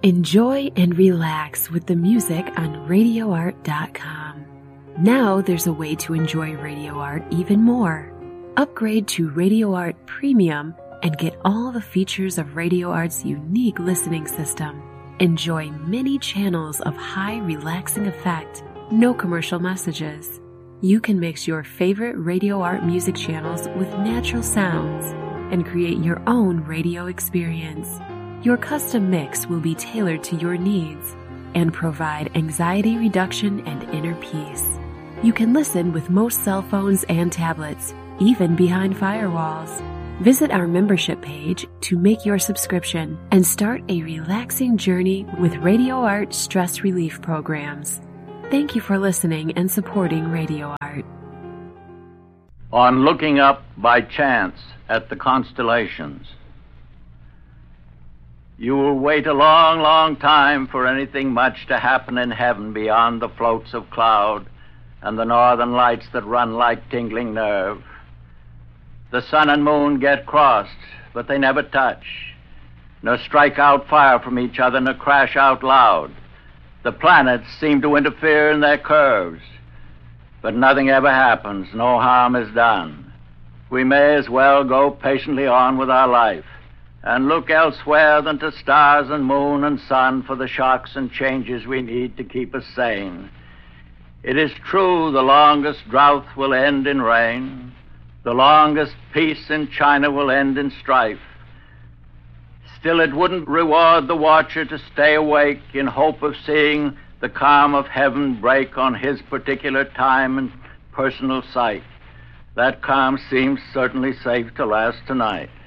Enjoy and relax with the music on RadioArt.com. Now there's a way to enjoy Radio Art even more. Upgrade to Radio Art Premium and get all the features of Radio Art's unique listening system. Enjoy many channels of high relaxing effect, no commercial messages. You can mix your favorite Radio Art music channels with natural sounds and create your own radio experience. Your custom mix will be tailored to your needs and provide anxiety reduction and inner peace. You can listen with most cell phones and tablets, even behind firewalls. Visit our membership page to make your subscription and start a relaxing journey with Radio Art stress relief programs. Thank you for listening and supporting Radio Art. On looking up by chance at the constellations. You will wait a long, long time for anything much to happen in heaven beyond the floats of cloud and the northern lights that run like tingling nerve. The sun and moon get crossed, but they never touch, nor strike out fire from each other, nor crash out loud. The planets seem to interfere in their curves, but nothing ever happens, no harm is done. We may as well go patiently on with our life and look elsewhere than to stars and moon and sun for the shocks and changes we need to keep us sane. It is true the longest drought will end in rain. The longest peace in China will end in strife. Still, it wouldn't reward the watcher to stay awake in hope of seeing the calm of heaven break on his particular time and personal sight. That calm seems certainly safe to last tonight.